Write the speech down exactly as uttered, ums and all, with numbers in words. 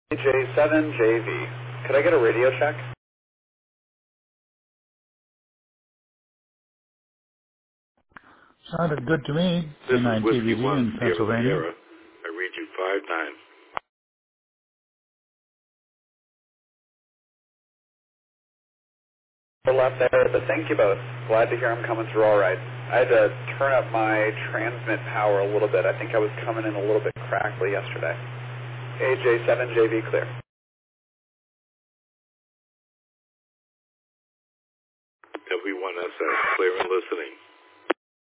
A J seven J V. Could I get a radio check? Sounded good to me. This is K nine T V Whiskey D one, in Sierra Pennsylvania. Sierra. I read you five nine. We're left there, but thank you both. Glad to hear I'm coming through all right. I had to turn up my transmit power a little bit. I think I was coming in a little bit crackly yesterday. A J seven J V clear. F V one S S, clear and listening.